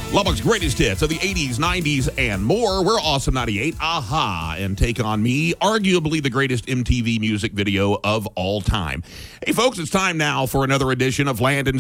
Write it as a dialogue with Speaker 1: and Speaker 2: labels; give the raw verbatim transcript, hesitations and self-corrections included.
Speaker 1: Lubbock's greatest hits of the eighties, nineties, and more. We're Awesome ninety-eight, Aha, and Take On Me, arguably the greatest M T V music video of all time. Hey, folks, it's time now for another edition of Landon's